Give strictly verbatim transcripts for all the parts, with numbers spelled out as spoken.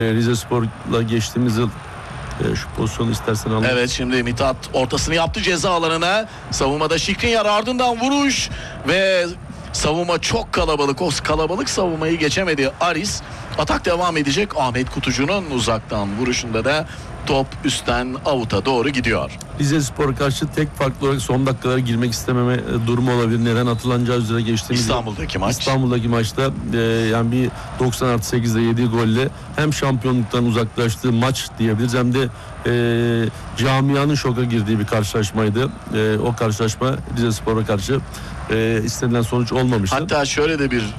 Rizespor'la geçtiğimiz yıl e, şu pozisyonu istersen alalım. Evet, şimdi Mithat ortasını yaptı ceza alanına. Savunmada Şikrinyar, ardından vuruş ve savunma çok kalabalık. O kalabalık savunmayı geçemedi Aris. Atak devam edecek. Ahmet Kutucu'nun uzaktan vuruşunda da top üstten avuta doğru gidiyor. Rizespor karşı tek farklı olarak son dakikalara girmek istememe e, durumu olabilir. Neden? Atılacağı üzere geçtiğimiz İstanbul'daki maç. İstanbul'daki maçta e, yani bir doksan artı sekizde yediği golle hem şampiyonluktan uzaklaştığı maç diyebiliriz, hem de e, camianın şoka girdiği bir karşılaşmaydı. E, o karşılaşma Rizespor'a karşı e, istenilen sonuç olmamıştı. Hatta şöyle de bir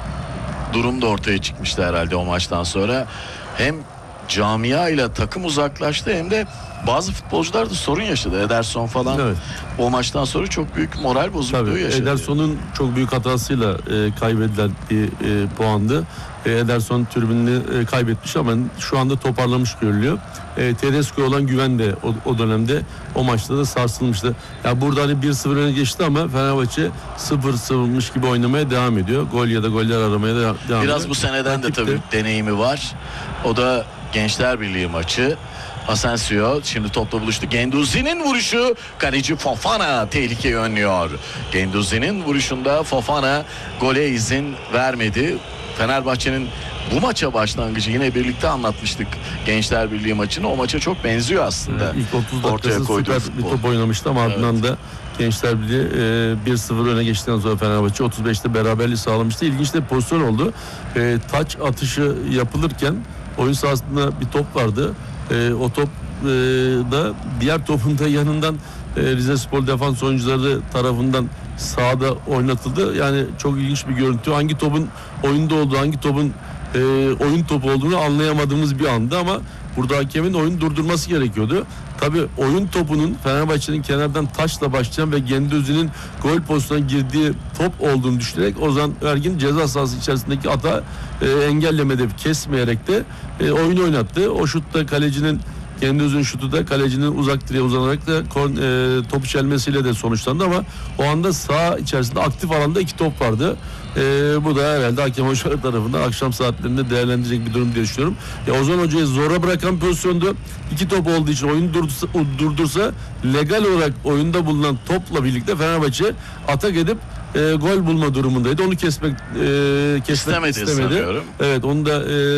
durum da ortaya çıkmıştı herhalde o maçtan sonra. Hem camia ile takım uzaklaştı, hem de bazı futbolcular da sorun yaşadı. Ederson falan Evet. o maçtan sonra çok büyük moral bozukluğu Tabii, yaşadı. Ederson'un çok büyük hatasıyla e, kaybedilen bir e, puandı. E, Ederson tribününü e, kaybetmiş ama şu anda toparlamış görülüyor. E, Tedesco'ya olan güven de o, o dönemde o maçta da sarsılmıştı. Yani burada hani bir sıfır öne geçti ama Fenerbahçe sıfır sıfırmış gibi oynamaya devam ediyor. Gol ya da goller aramaya da devam ediyor. Biraz bu seneden de Rakip tabii deneyimi var. O da Gençler Birliği maçı. Asensio şimdi topla buluştu. Genduzi'nin vuruşu, kaleci Fofana tehlikeyi önlüyor. Genduzi'nin vuruşunda Fofana gole izin vermedi. Fenerbahçe'nin bu maça başlangıcı yine birlikte anlatmıştık Gençler Birliği maçını. O maça çok benziyor aslında. Evet, ilk otuz Ortaya dakikası koyduğu süper bir futbol. top oynamıştı ama Evet. ardından da Gençler Birliği e, bir sıfır öne geçtikten sonra Fenerbahçe otuz beşte beraberliği sağlamıştı. İlginç de bir pozisyon oldu. E, taç atışı yapılırken oyun sahasında bir top vardı. E, o top e, da diğer topun da yanından e, Rizespor defans oyuncuları tarafından sahada oynatıldı. Yani çok ilginç bir görüntü. Hangi topun oyunda olduğu, hangi topun e, oyun topu olduğunu anlayamadığımız bir anda ama burada hakemin oyunu durdurması gerekiyordu. Tabii oyun topunun Fenerbahçe'nin kenardan taşla başlayan ve Genduzi'nin gol pozisyonuna girdiği top olduğunu düşünerek Ozan Ergin ceza sahası içerisindeki hata e, engellemede, kesmeyerek de e, oyunu oynattı. O şutta kalecinin Genduzi'nin şutu da kalecinin uzak direğe uzanarak da kon, e, topu çelmesiyle de sonuçlandı ama o anda sağ içerisinde aktif alanda iki top vardı. E, bu da herhalde hakem hocaları tarafından akşam saatlerinde değerlendirecek bir durum diye düşünüyorum. Ya Ozan Hoca'yı zora bırakan pozisyonda iki top olduğu için oyun durdursa, durdursa legal olarak oyunda bulunan topla birlikte Fenerbahçe atak edip e, gol bulma durumundaydı. Onu kesmek, e, kesmek İstemedi istemedi. sanıyorum. Evet, onu da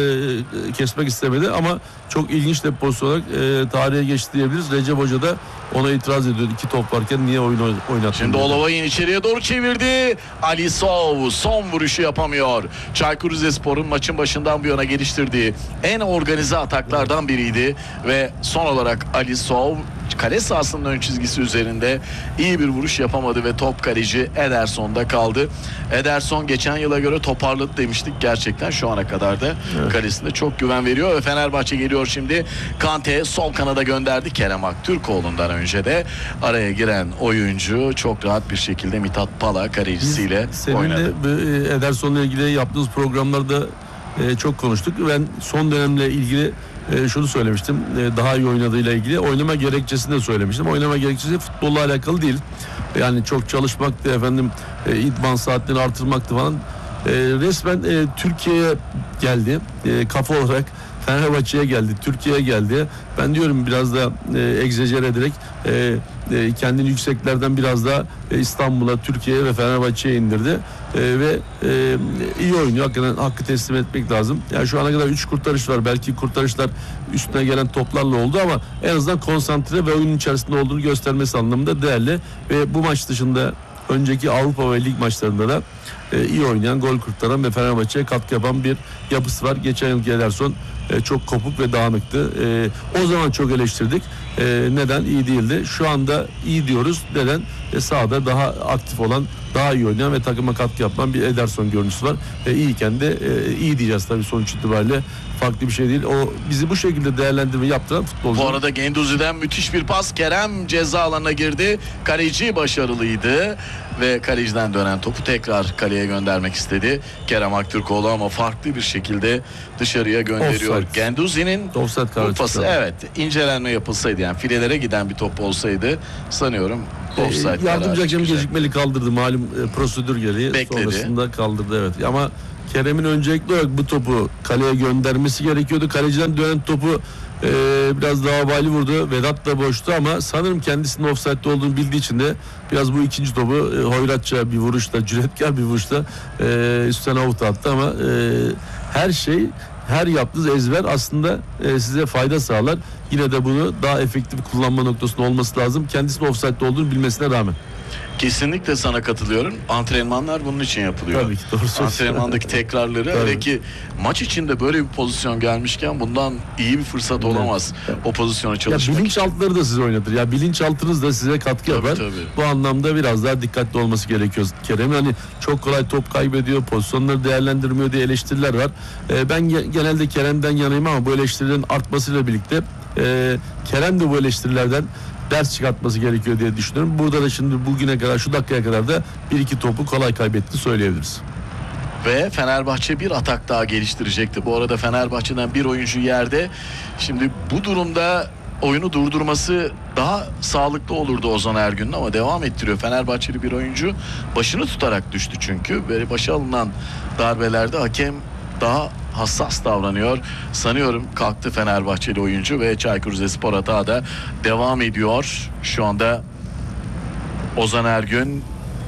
e, kesmek istemedi ama çok ilginç de bir pozisyon olarak e, tarihe geçti diyebiliriz. Recep Hoca da ona itiraz ediyordu. İki top varken niye oyun oynattın? Şimdi Olavay'ın içeriye doğru çevirdi. Ali Sov son vuruşu yapamıyor. Çaykur Rizespor'un maçın başından bu yana geliştirdiği en organize ataklardan biriydi. Ve son olarak Ali Sov kale sahasının ön çizgisi üzerinde iyi bir vuruş yapamadı ve top kaleci Ederson'da kaldı. Ederson geçen yıla göre toparladı demiştik. Gerçekten şu ana kadar da evet, kalesinde çok güven veriyor ve Fenerbahçe geliyor şimdi. Kante sol kanada gönderdi. Kerem Aktürkoğlu'ndan önce de araya giren oyuncu çok rahat bir şekilde Mithat Pala kalecisiyle oynadı. Seninle Ederson'la ilgili yaptığımız programlarda çok konuştuk. Ben son dönemle ilgili E, şunu söylemiştim, e, daha iyi oynadığıyla ilgili oynama gerekçesini de söylemiştim. Oynama gerekçesi futbolla alakalı değil. Yani çok çalışmaktı efendim, e, idman saatlerini artırmaktı falan. E, resmen e, Türkiye'ye geldi. E, kafa olarak Fenerbahçe'ye geldi, Türkiye'ye geldi. Ben diyorum biraz da e, egzecer ederek e, e, kendini yükseklerden biraz daha e, İstanbul'a, Türkiye'ye ve Fenerbahçe'ye indirdi. E, ve e, iyi oynuyor. Hakikaten hakkı teslim etmek lazım. Yani şu ana kadar üç kurtarış var. Belki kurtarışlar üstüne gelen toplarla oldu ama en azından konsantre ve oyunun içerisinde olduğunu göstermesi anlamında değerli. Ve bu maç dışında önceki Avrupa ve lig maçlarında da e, iyi oynayan, gol kurtaran ve Fenerbahçe'ye katkı yapan bir yapısı var. Geçen yılki Ederson e, çok kopuk ve dağınıktı. E, o zaman çok eleştirdik. E, neden? İyi değildi. Şu anda iyi diyoruz. Neden? E, sahada daha aktif olan, daha iyi oynayan ve takıma katkı yapan bir Ederson görüntüsü var. E, iyiyken de e, iyi diyeceğiz tabii sonuç itibariyle. Farklı bir şey değil. O bizi bu şekilde değerlendirme yaptıran futbolcu. Bu arada Genduzi'den müthiş bir pas. Kerem ceza alanına girdi. Kaleci başarılıydı ve kaleciden dönen topu tekrar kaleye göndermek istedi Kerem Aktürkoğlu ama farklı bir şekilde dışarıya gönderiyor. Offside. Genduzi'nin bu pası, evet, incelenme yapılsaydı, yani filelere giden bir top olsaydı sanıyorum offside. E, yardımcı hakem gecikmeli kaldırdı malum e, prosedür gereği. Bekledi. Sonrasında kaldırdı, evet. Ama Kerem'in öncelikli olarak bu topu kaleye göndermesi gerekiyordu. Kaleciden dönen topu e, biraz daha bali vurdu. Vedat da boştu ama sanırım kendisinin ofsaytte olduğunu bildiği için de biraz bu ikinci topu e, hoyratça bir vuruşla, cüretkar bir vuruşla e, üstten avuta attı ama e, her şey, her yaptığınız ezber aslında e, size fayda sağlar. Yine de bunu daha efektif kullanma noktasında olması lazım. Kendisinin ofsaytte olduğunu bilmesine rağmen. Kesinlikle sana katılıyorum. Antrenmanlar bunun için yapılıyor. Tabii ki, doğru söylüyorsun. Antrenmandaki tekrarları, Tabii. hele ki maç içinde böyle bir pozisyon gelmişken bundan iyi bir fırsat olamaz. Evet. O pozisyona çalışmak ya için. bilinçaltları da size oynatır. Ya bilinçaltınız da size katkı Tabii, yapar. tabii. Bu anlamda biraz daha dikkatli olması gerekiyor Kerem. Hani çok kolay top kaybediyor, pozisyonları değerlendirmiyor diye eleştiriler var. Ee, ben ge- genelde Kerem'den yanayım ama bu eleştirilerin artmasıyla birlikte e, Kerem de bu eleştirilerden ders çıkartması gerekiyor diye düşünüyorum. Burada da şimdi bugüne kadar, şu dakikaya kadar da bir iki topu kolay kaybetti söyleyebiliriz. Ve Fenerbahçe bir atak daha geliştirecekti. Bu arada Fenerbahçe'den bir oyuncu yerde. Şimdi bu durumda oyunu durdurması daha sağlıklı olurdu Ozan Ergün'ün ama devam ettiriyor. Fenerbahçeli bir oyuncu başını tutarak düştü çünkü. Böyle başa alınan darbelerde hakem daha hassas davranıyor. Sanıyorum kalktı Fenerbahçeli oyuncu ve Çaykur Rizespor hata da devam ediyor. Şu anda Ozan Ergün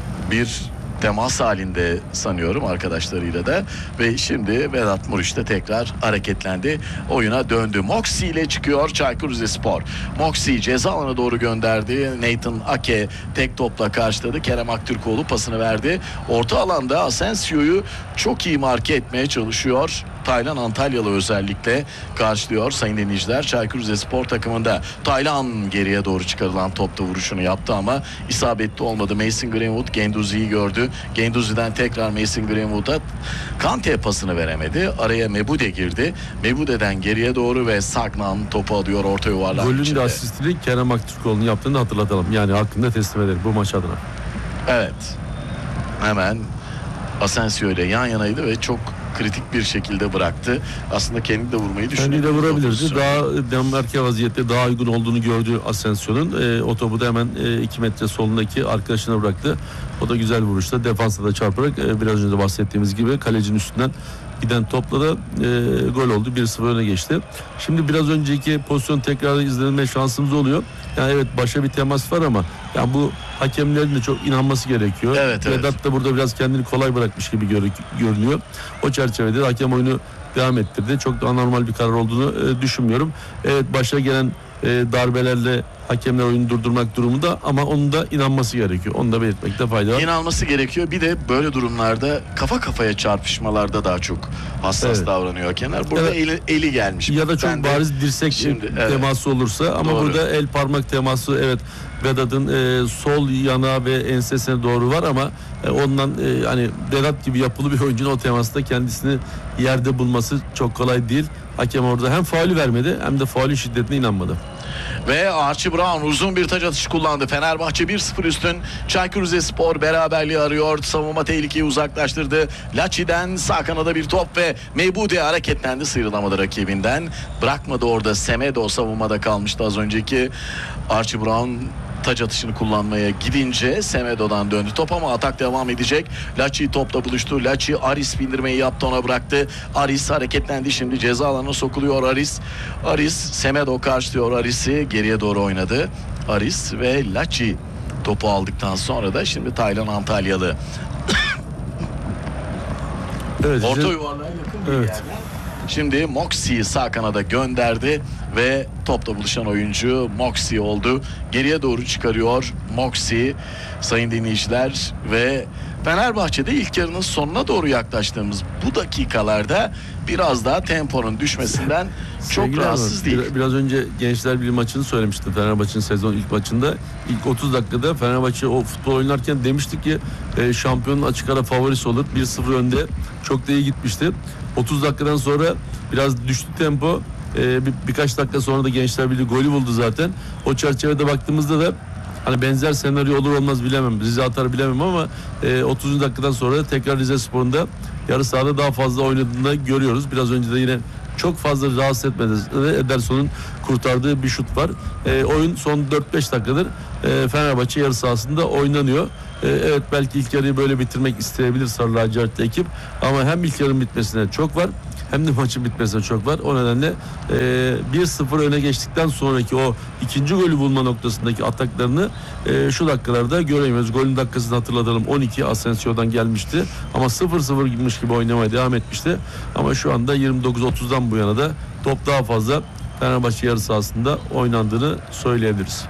bir temas halinde sanıyorum arkadaşlarıyla da ve şimdi Vedat Muriç de tekrar hareketlendi. Oyuna döndü. Moxie ile çıkıyor Çaykur Rizespor. Moxie ceza alanına doğru gönderdi. Nathan Ake tek topla karşıladı. Kerem Aktürkoğlu pasını verdi. Orta alanda Asensio'yu çok iyi marke etmeye çalışıyor. Taylan Antalyalı özellikle karşılıyor sayın dinleyiciler. Çaykur Rizespor takımında Taylan geriye doğru çıkarılan topta vuruşunu yaptı ama isabetli olmadı. Mason Greenwood Genduzi'yi gördü. Genduzi'den tekrar Mason Greenwood'a Kante pasını veremedi. Araya Mebude girdi. Mebude'den geriye doğru ve Sagnan topu alıyor orta yuvarlak Golün içinde. de asistini Kerem Aktürkoğlu'nun yaptığını hatırlatalım. Yani hakkında teslim edelim bu maç adına. Evet. Hemen Asensio ile yan yanaydı ve çok kritik bir şekilde bıraktı. Aslında kendi de vurmayı düşünüyordu. Kendi de vurabilirdi. Daha demarke vaziyette daha uygun olduğunu gördü Asensio'nun. E, o topu da hemen e, iki metre solundaki arkadaşına bıraktı. O da güzel vuruşta. Defansa da çarparak e, biraz önce bahsettiğimiz gibi kalecinin üstünden giden topla da e, gol oldu. bir sıfır öne geçti. Şimdi biraz önceki pozisyonu tekrar izleme şansımız oluyor. Yani evet başa bir temas var ama yani bu hakemlerin de çok inanması gerekiyor. Evet, evet. Vedat da burada biraz kendini kolay bırakmış gibi gör, görünüyor. O çerçevede hakem oyunu devam ettirdi. Çok da anormal bir karar olduğunu e, düşünmüyorum. Evet başa gelen e, darbelerle hakemler oyunu durdurmak durumunda ama onun da inanması gerekiyor. Onu da belirtmekte fayda var. İnanması gerekiyor. Bir de böyle durumlarda kafa kafaya çarpışmalarda daha çok hassas Evet. davranıyor hakemler. Burada Evet. eli, eli gelmiş. Ya da çok Ben de bariz dirsek şimdi, evet. teması olursa ama Doğru. burada el parmak teması evet Vedat'ın e, sol yana ve ensesine doğru var ama e, ondan e, hani Vedat gibi yapılı bir oyuncunun o temasta kendisini yerde bulması çok kolay değil. Hakem orada hem faulü vermedi hem de faulün şiddetine inanmadı. Ve Archie Brown uzun bir taç atışı kullandı. Fenerbahçe bir sıfır üstün. Çaykur Rizespor beraberliği arıyor. Savunma tehlikeyi uzaklaştırdı. Lachi'den sağ kanada bir top ve Mebude hareketlendi. Sıyrılamadı rakibinden. Bırakmadı orada. Semedo savunmada kalmıştı az önceki. Archie Brown taç atışını kullanmaya gidince Semedo'dan döndü top ama atak devam edecek. Lachi topla buluştu. Lachi Aris bindirmeyi yaptı, ona bıraktı. Aris hareketlendi, şimdi ceza alanına sokuluyor Aris. Aris Semedo karşılıyor Aris'i, geriye doğru oynadı. Aris ve Lachi topu aldıktan sonra da şimdi Taylan Antalyalı. Evet, Orta işte, yuvarlığa yakın bir evet. yerden. Şimdi Moxie'yi sağ kanada gönderdi ve topla buluşan oyuncu Moxie oldu. Geriye doğru çıkarıyor Moxie sayın dinleyiciler ve Fenerbahçe'de ilk yarının sonuna doğru yaklaştığımız bu dakikalarda biraz daha temponun düşmesinden çok Sevgili rahatsız Erman, değil. bir- Biraz önce Gençler Birliği maçını söylemiştim. Fenerbahçe'nin sezon ilk maçında. İlk otuz dakikada Fenerbahçe o futbol oynarken demiştik ki e, şampiyonun açık ara favorisi olur. bir sıfır önde. Çok da iyi gitmişti. otuz dakikadan sonra biraz düştü tempo. E, bir, birkaç dakika sonra da Gençler Birliği golü buldu zaten. O çerçevede baktığımızda da hani benzer senaryo olur olmaz bilemem. Rize atar bilemem ama e, otuzuncu dakikadan sonra tekrar Rizespor'un da yarı sahada daha fazla oynadığını görüyoruz. Biraz önce de yine çok fazla rahatsız etmedi. Ederson'un kurtardığı bir şut var. E, oyun son dört beş dakikadır e, Fenerbahçe yarı sahasında oynanıyor. E, evet, belki ilk yarıyı böyle bitirmek isteyebilir Sarı Lacivertli ekip ama hem ilk yarının bitmesine çok var hem de maçın bitmesine çok var. O nedenle e, bir sıfır öne geçtikten sonraki o ikinci golü bulma noktasındaki ataklarını e, şu dakikalarda göremiyoruz. Golün dakikasını hatırlatalım. on iki Asensio'dan gelmişti ama sıfır sıfır gitmiş gibi oynamaya devam etmişti. Ama şu anda yirmi dokuz otuzdan bu yana da top daha fazla Fenerbahçe yarı sahasında oynandığını söyleyebiliriz.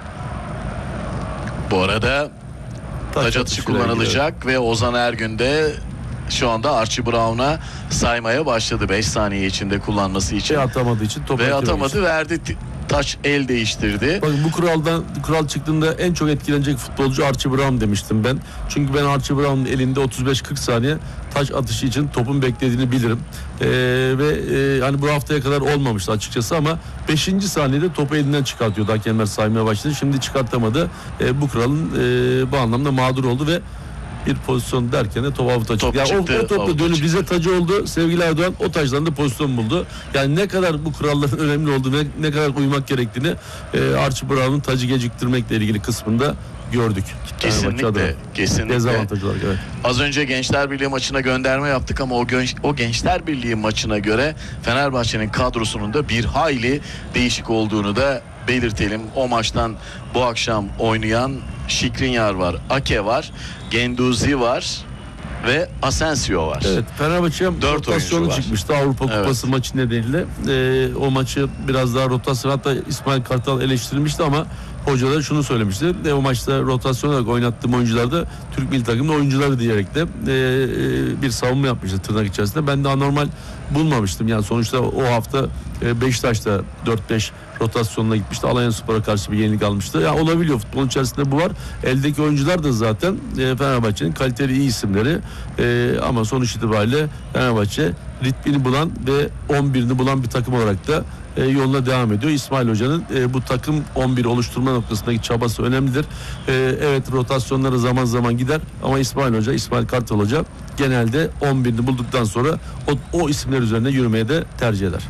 Bu arada taç atışı kullanılacak ilgili. Ve Ozan Ergün de şu anda Archie Brown'a saymaya başladı beş saniye içinde kullanması için. Ve atamadığı için top Ve atamadı için. verdi. Taç el değiştirdi. Bakın bu kuraldan kural çıktığında en çok etkilenecek futbolcu Archie Brown demiştim ben. Çünkü ben Archie Brown'un elinde otuz beş kırk saniye taç atışı için topun beklediğini bilirim. Ee, ve e, hani bu haftaya kadar olmamıştı açıkçası ama beşinci saniyede topu elinden çıkartıyordu. Hakemler saymaya başladı. Şimdi çıkartamadı. Ee, bu kuralın e, bu anlamda mağdur oldu ve bir pozisyon derken de top avuta çıktı. Yani o, o topla dönüp bize tacı oldu. Sevgili Erdoğan o taçtan da pozisyon buldu. Yani ne kadar bu kuralların önemli olduğunu, ne, ne kadar uymak gerektiğini e, Archie Brown'un tacı geciktirmekle ilgili kısmında gördük. Kesinlikle. Kesinlikle. Dezavantajı olarak, evet. Az önce Gençler Birliği maçına gönderme yaptık ama o, genç, o Gençler Birliği maçına göre Fenerbahçe'nin kadrosunun da bir hayli değişik olduğunu da belirtelim. O maçtan bu akşam oynayan Şikrinyar var, Ake var, Genduzi var ve Asensio var. Evet, Fenerbahçe rotasyonu çıkmıştı Avrupa Kupası evet. maçı nedeniyle. Ee, o maçı biraz daha rotasyon, hatta İsmail Kartal eleştirilmişti ama hoca da şunu söylemişti. E, o maçta rotasyon olarak oynattığım oyuncular da Türk milli takımının oyuncuları diyerek de e, e, bir savunma yapmıştı tırnak içerisinde. Ben de anormal bulmamıştım. Yani sonuçta o hafta e, Beşiktaş'ta dört beş rotasyonuna gitmişti. Alanyaspor'a karşı bir yenilik almıştı. Yani olabiliyor. Futbolun içerisinde bu var. Eldeki oyuncular da zaten e, Fenerbahçe'nin kaliteli iyi isimleri. E, ama sonuç itibariyle Fenerbahçe ritmini bulan ve on birini bulan bir takım olarak da e, yoluna devam ediyor. İsmail Hoca'nın e, bu takım on bir oluşturma noktasındaki çabası önemlidir. E, evet, rotasyonları zaman zaman gider ama İsmail Hoca, İsmail Kartal Hoca genelde on birini bulduktan sonra o, o isimler üzerine yürümeye de tercih eder.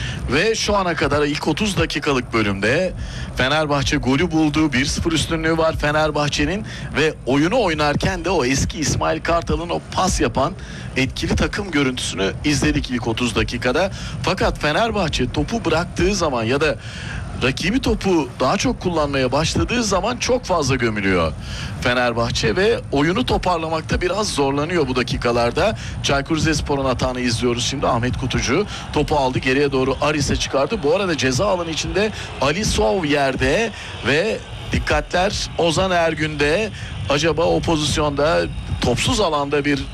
Ve şu ana kadar ilk otuz dakikalık bölümde Fenerbahçe golü bulduğu bir sıfır üstünlüğü var Fenerbahçe'nin ve oyunu oynarken de o eski İsmail Kartal'ın o pas yapan etkili takım görüntüsünü izledik ilk otuz dakikada. Fakat Fenerbahçe topu bıraktığı zaman ya da rakibi topu daha çok kullanmaya başladığı zaman çok fazla gömülüyor Fenerbahçe ve oyunu toparlamakta biraz zorlanıyor bu dakikalarda. Çaykur Rizespor'un atağını izliyoruz şimdi. Ahmet Kutucu topu aldı, geriye doğru Aris'e çıkardı. Bu arada ceza alanı içinde Ali Sov yerde ve dikkatler Ozan Ergün'de. Acaba o pozisyonda topsuz alanda bir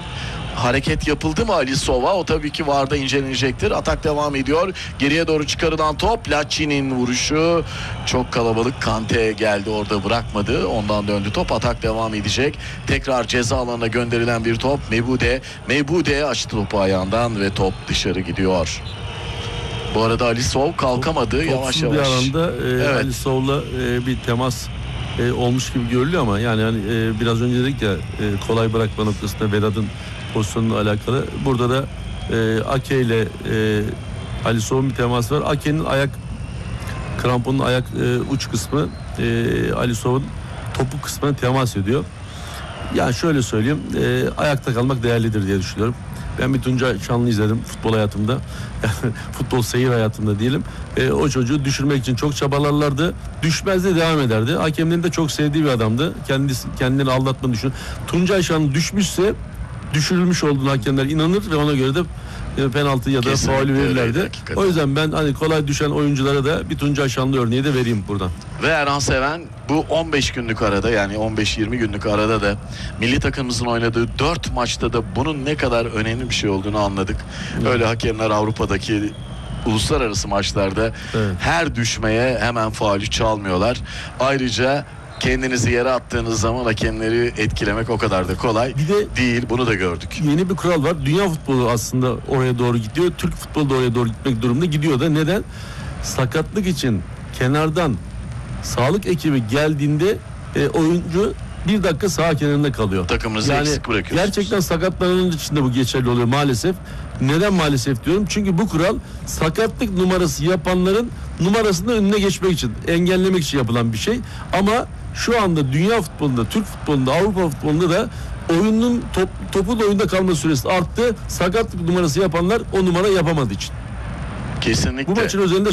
hareket yapıldı mı Ali Sova? O tabii ki V A R'da incelenecektir. Atak devam ediyor. Geriye doğru çıkarılan top. Lacini'nin vuruşu. Çok kalabalık. Kante geldi orada, bırakmadı. Ondan döndü top. Atak devam edecek. Tekrar ceza alanına gönderilen bir top. Mebude. Mebude açtı topu ayağından ve top dışarı gidiyor. Bu arada Ali Sov kalkamadı. Top, yavaş yavaş. Bir alanda e, evet. Ali Sov'la e, bir temas e, olmuş gibi görülüyor ama yani hani e, biraz önce dedik ya e, kolay bırakma noktasında Vedat'ın pozisyonuyla alakalı. Burada da e, Ake ile e, Ali Sov'un bir teması var. Ake'nin ayak kramponun ayak e, uç kısmı e, Ali Sov'un topuk kısmına temas ediyor. Yani şöyle söyleyeyim, e, ayakta kalmak değerlidir diye düşünüyorum. Ben bir Tuncay Şanlı izledim futbol hayatımda. Yani futbol seyir hayatımda diyelim. E, o çocuğu düşürmek için çok çabalarlardı. Düşmez de devam ederdi. Hakemlerin de çok sevdiği bir adamdı. Kendisi, kendini aldatmanı düşün. Tuncay Şanlı düşmüşse düşürülmüş olduğunu hakemler inanır ve ona göre de e, penaltı ya da faul verirlerdi. O yüzden ben hani kolay düşen oyunculara da bir Tuncay Şanlı örneği de vereyim buradan. Ve Erhan Seven bu on beş günlük arada, yani on beş yirmi günlük arada da milli takımımızın oynadığı dört maçta da bunun ne kadar önemli bir şey olduğunu anladık. Evet. Öyle hakemler Avrupa'daki uluslararası maçlarda evet. her düşmeye hemen faulü çalmıyorlar. Ayrıca kendinizi yere attığınız zaman hakemleri etkilemek o kadar da kolay bir de değil. Bunu da gördük. Yeni bir kural var. Dünya futbolu aslında oraya doğru gidiyor. Türk futbolu da oraya doğru gitmek durumunda gidiyor da. Neden? Sakatlık için kenardan sağlık ekibi geldiğinde e, oyuncu bir dakika saha kenarında kalıyor. Takımınızı eksik bırakıyorsunuz. Gerçekten sakatlananlar için de bu geçerli oluyor maalesef. Neden maalesef diyorum? Çünkü bu kural sakatlık numarası yapanların numarasının önüne geçmek için, engellemek için yapılan bir şey. Ama şu anda dünya futbolunda, Türk futbolunda, Avrupa futbolunda da oyunun top, topun oyunda kalma süresi arttı. Sakatlık numarası yapanlar o numara yapamadığı için. Kesinlikle. Bu maçın özelinde